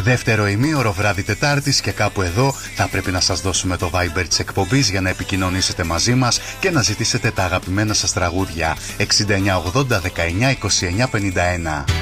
Δεύτερο ημίωρο βράδυ Τετάρτης και κάπου εδώ θα πρέπει να σας δώσουμε το Viber της εκπομπής για να επικοινωνήσετε μαζί μας και να ζητήσετε τα αγαπημένα σας τραγούδια. 6980 19 29 51.